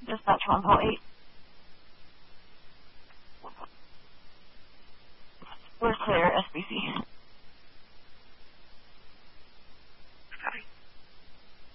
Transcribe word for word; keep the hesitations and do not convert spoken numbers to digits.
Dispatch one call eight. We're clear, S B C.